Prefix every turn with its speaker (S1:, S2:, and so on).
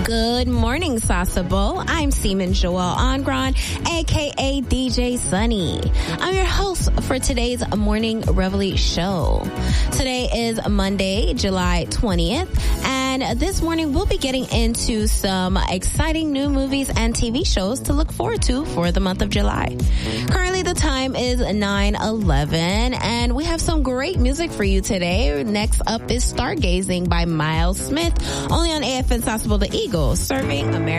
S1: Good morning, Sasabo. I'm Seaman Joel Ongron, aka DJ Sunny. I'm your host for today's Morning Reveille show. Today is Monday, July 20th, and this morning we'll be getting into some exciting new movies and TV shows to look forward to for the month of July. Currently the time is 9:11, and we have some great music for you today. Next up is Stargazing by Miles Smith, only on AFN Sasabo the Eagle, serving America.